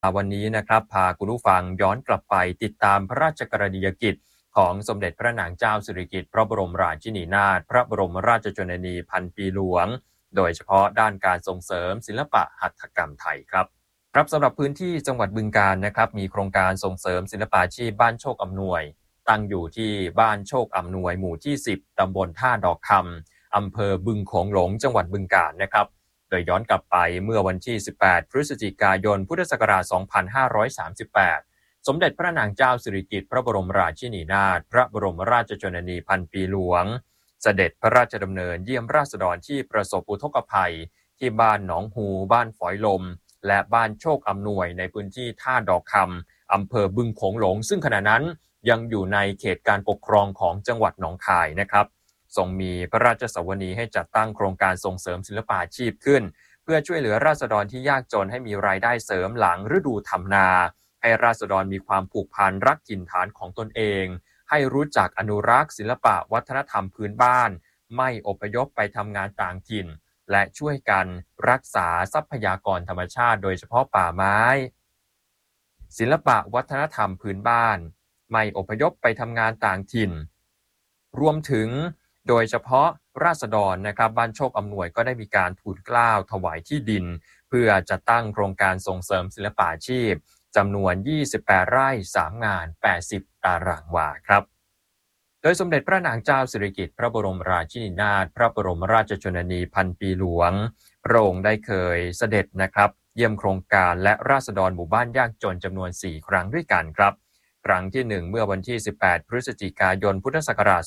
วันนี้นะครับพาคุณผู้ฟังย้อนกลับไปติดตามพระราชกรณียกิจของสมเด็จพระนางเจ้าสิริกิติ์พระบรมราชินีนาถพระบรมราชชนนีพันปีหลวงโดยเฉพาะด้านการส่งเสริมศิลปะหัตถกรรมไทยครับสำหรับพื้นที่จังหวัดบึงกาฬนะครับมีโครงการส่งเสริมศิลปาชีพบ้านโชคอำนวยตั้งอยู่ที่บ้านโชคอำนวยหมู่ที่10ตำบลท่าดอกคำอำเภอบึงโขงหลงจังหวัดบึงกาฬนะครับโดยย้อนกลับไปเมื่อวันที่18พฤศจิกายนพุทธศักราช2538สมเด็จพระนางเจ้าสิริกิติ์พระบรมราชินีนาถพระบรมราชชนนีพันปีหลวงเสด็จพระราชดำเนินเยี่ยมราษฎรที่ประสบอุทกภัยที่บ้านหนองฮูบ้านฝอยลมและบ้านโชคอำนวยในพื้นที่ท่าดอกคำอำเภอบึงโขงหลงซึ่งขณะนั้นยังอยู่ในเขตการปกครองของจังหวัดหนองคายนะครับทรงมีพระราชสวนีให้จัดตั้งโครงการส่งเสริมศิลปาชีพขึ้นเพื่อช่วยเหลือราษฎรที่ยากจนให้มีรายได้เสริมหลังฤดูทำนาให้ราษฎรมีความผูกพันรักถิ่นฐานของตนเองให้รู้จักอนุรักษ์ศิลปะวัฒนธรรมพื้นบ้านไม่อพยพไปทำงานต่างถิ่นและช่วยกันรักษาทรัพยากรธรรมชาติโดยเฉพาะป่าไม้ศิลปะวัฒนธรรมพื้นบ้านไม่อพยพไปทำงานต่างถิ่นรวมถึงโดยเฉพาะราษฎรนะครับบ้านโชคอำนวยก็ได้มีการทูลเกล้าถวายที่ดินเพื่อจะตั้งโครงการส่งเสริมศิลปาชีพจำนวน28ไร่3งาน80ตารางวาครับโดยสมเด็จพระนางเจ้าสิริกิติ์พระบรมราชินีนาถพระบรมราชชนนีพันปีหลวงพระองค์ได้เคยเสด็จนะครับเยี่ยมโครงการและราษฎรหมู่บ้านยากจนจำนวน4ครั้งด้วยกันครับครั้งที่1เมื่อวันที่18พฤศจิกายนพุทธศักราช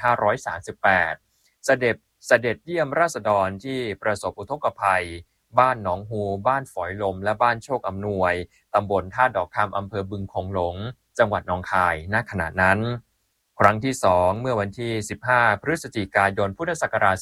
2538เสด็จเยี่ยมราษฎรที่ประสบอุทกภัยบ้านหนองฮูบ้านฝอยลมและบ้านโชคอำนวยตำบลท่าดอกคำอำเภอบึงโขงหลงจังหวัดหนองคายณขณะนั้นครั้งที่2เมื่อวันที่15พฤศจิกายนพุทธศักราช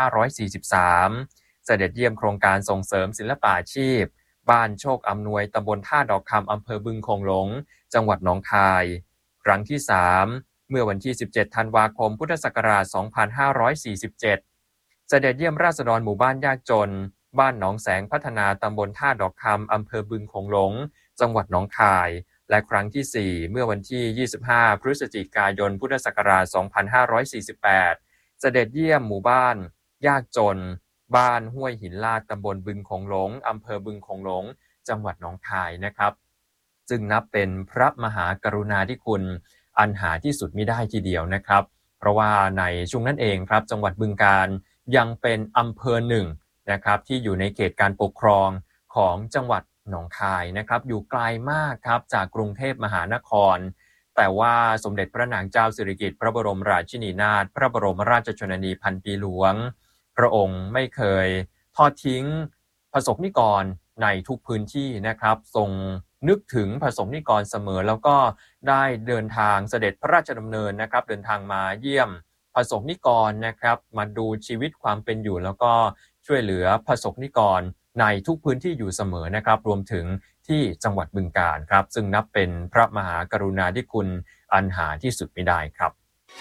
2543เสด็จเยี่ยมโครงการส่งเสริมศิลปาชีพบ้านโชคอำนวยตำบลท่าดอกคำอำเภอบึงโขงหลงจังหวัดหนองคายครั้งที่3เมื่อวันที่17ธันวาคมพุทธศักราช2547เสด็จเยี่ยมราษฎรหมู่บ้านยากจนบ้านหนองแสงพัฒนาตำบลท่าดอกคำอำเภอบึงโขงหลงจังหวัดหนองคายและครั้งที่4เมื่อวันที่25พฤศจิกายนพุทธศักราช2548เสด็จเยี่ยมหมู่บ้านยากจนบ้านห้วยหินลาดตำบลบึงโขงหลงอำเภอบึงโขงหลงจังหวัดหนองคายนะครับซึ่งนับเป็นพระมหากรุณาธิคุณอันหาที่สุดมิได้ทีเดียวนะครับเพราะว่าในช่วงนั้นเองครับจังหวัดบึงกาฬยังเป็นอำเภอหนึ่งนะครับที่อยู่ในเขตการปกครองของจังหวัดหนองคายนะครับอยู่ไกลมากครับจากกรุงเทพมหานครแต่ว่าสมเด็จพระนางเจ้าสิริกิติ์พระบรมราชินีนาถพระบรมราชชนนีพันปีหลวงพระองค์ไม่เคยทอดทิ้งประสบนิกรในทุกพื้นที่นะครับทรงนึกถึงประสบนิกรเสมอแล้วก็ได้เดินทางเสด็จพระราชดำเนินนะครับเดินทางมาเยี่ยมประสบนิกรนะครับมาดูชีวิตความเป็นอยู่แล้วก็ช่วยเหลือประสบนิกรในทุกพื้นที่อยู่เสมอนะครับรวมถึงที่จังหวัดบึงกาฬครับซึ่งนับเป็นพระมหากรุณาธิคุณอันหาที่สุดมิได้ครับ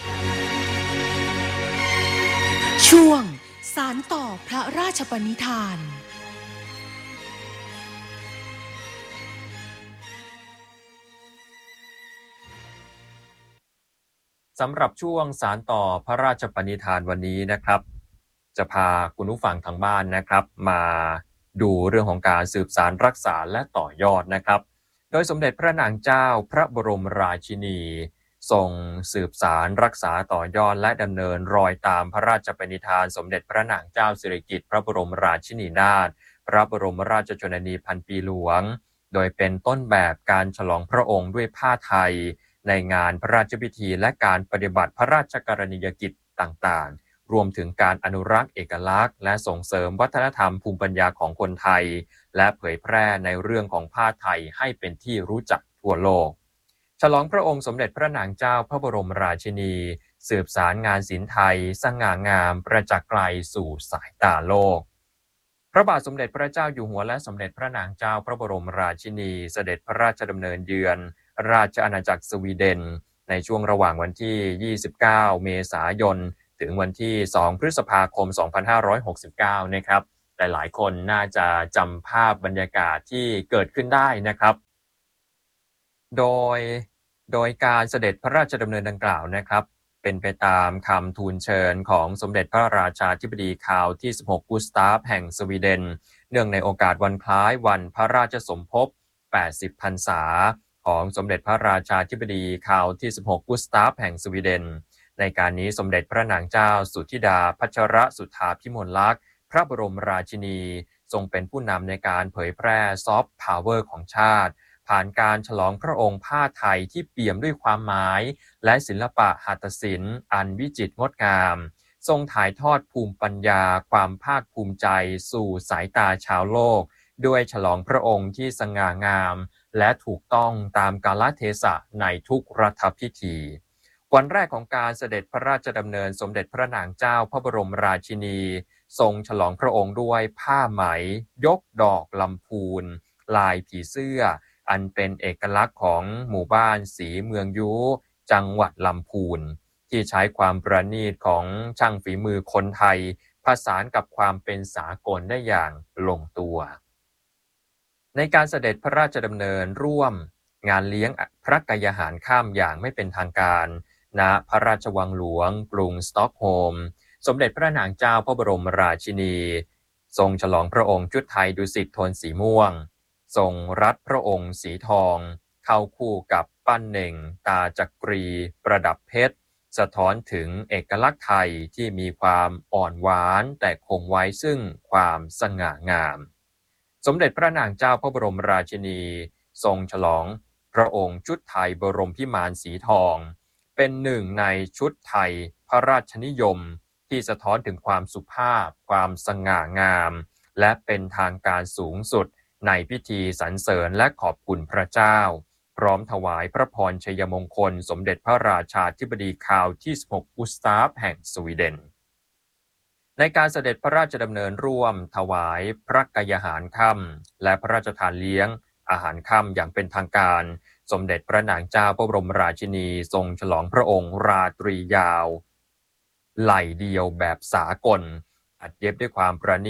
ช่วงสานต่อพระราชปณิธานสำหรับช่วงสานต่อพระราชปณิธานวันนี้นะครับจะพาคุณผู้ฟังทางบ้านนะครับมาดูเรื่องของการสืบสานรักษาและต่อยอดนะครับโดยสมเด็จพระนางเจ้าพระบรมราชินีทรงสืบสานรักษาต่อยอดและดำเนินรอยตามพระราชปณิธานสมเด็จพระนางเจ้าสิริกิติ์พระบรมราชินีนาถพระบรมราชชนนีพันปีหลวงโดยเป็นต้นแบบการฉลองพระองค์ด้วยผ้าไทยในงานพระราชพิธีและการปฏิบัติพระราชกรณียกิจต่างๆรวมถึงการอนุรักษ์เอกลักษณ์และส่งเสริมวัฒนธรรมภูมิปัญญาของคนไทยและเผยแพร่ในเรื่องของผ้าไทยให้เป็นที่รู้จักทั่วโลกฉลองพระองค์สมเด็จพระนางเจ้าพระบรมราชินีสืบสารงานศิลป์ไทยสง่างามประจักษ์ไกลสู่สายตาโลกพระบาทสมเด็จพระเจ้าอยู่หัวและสมเด็จพระนางเจ้าพระบรมราชินีเสด็จพระราชดำเนินเยือนราชอาณาจักรสวีเดนในช่วงระหว่างวันที่29เมษายนถึงวันที่2พฤษภาคม2569นะครับหลายๆคนน่าจะจำภาพบรรยากาศที่เกิดขึ้นได้นะครับโดยการเสด็จพระราชดำเนินดังกล่าวนะครับเป็นไปตามคำทูลเชิญของสมเด็จพระราชาธิบดีคาร์ลที่ 16 กุสตาฟแห่งสวีเดนเนื่องในโอกาสวันคล้ายวันพระราชสมภพ 80 พรรษาของสมเด็จพระราชาธิบดีคาร์ลที่ 16 กุสตาฟแห่งสวีเดนในการนี้สมเด็จพระนางเจ้าสุธิดาพัชรสุธาภิมลลักษณ์พระบรมราชินีทรงเป็นผู้นำในการเผยแพร่ซอฟต์พาวเวอร์ของชาติผ่านการฉลองพระองค์ผ้าไทยที่เปี่ยมด้วยความหมายและศิลปะหัตถศิลป์อันวิจิตรงดงามทรงถ่ายทอดภูมิปัญญาความภาคภูมิใจสู่สายตาชาวโลกด้วยฉลองพระองค์ที่สง่างามและถูกต้องตามกาลเทศะในทุกรัฐพิธีวันแรกของการเสด็จพระราชดำเนินสมเด็จพระนางเจ้าพระบรมราชินีทรงฉลองพระองค์ด้วยผ้าไหมยกดอกลำพูนลายผีเสื้ออันเป็นเอกลักษณ์ของหมู่บ้านศรีเมืองยุจังหวัดลำพูนที่ใช้ความประณีตของช่างฝีมือคนไทยผสานกับความเป็นสากลได้อย่างลงตัวในการเสด็จพระราชดำเนินร่วมงานเลี้ยงพระกยาหารค่ำอย่างไม่เป็นทางการณพระราชวังหลวงกรุงสต็อกโฮล์มสมเด็จพระนางเจ้าพระบรมราชินีทรงฉลองพระองค์ชุดไทยดุสิตโทนสีม่วงทรงรัดพระองค์สีทองเข้าคู่กับปั้นเน่งตาจักรีประดับเพชรสะท้อนถึงเอกลักษณ์ไทยที่มีความอ่อนหวานแต่คงไว้ซึ่งความสง่างามสมเด็จพระนางเจ้าพระบรมราชินีทรงฉลองพระองค์ชุดไทยบรมพิมานสีทองเป็นหนึ่งในชุดไทยพระราชนิยมที่สะท้อนถึงความสุภาพความสง่างามและเป็นทางการสูงสุดในพิธีสรรเสริญและขอบคุณพระเจ้าพร้อมถวายพระพรชัยมงคลสมเด็จพระราชาธิบดีคาร์ลที่ 16 กุสตาฟแห่งสวีเดนในการเสด็จพระราชดำเนินร่วมถวายพระกยาหารค่ำและพระราชทานเลี้ยงอาหารค่ำอย่างเป็นทางการสมเด็จพระนางเจ้าพระบรมราชินีทรงฉลองพระองค์ราตรียาวไหล่เดียวแบบสากลอัดเย็บด้วยความประณีต